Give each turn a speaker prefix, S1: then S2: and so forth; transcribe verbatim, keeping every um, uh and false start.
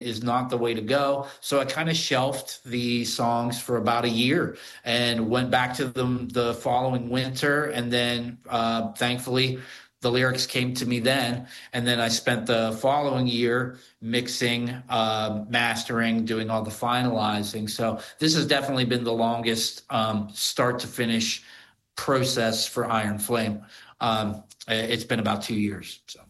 S1: is not the way to go. So I kind of shelved the songs for about a year and went back to them the following winter. And then uh, thankfully, the lyrics came to me then. And then I spent the following year mixing, uh, mastering, doing all the finalizing. So this has definitely been the longest um, start to finish process for Iron Flame. Um, it's been about two years. So.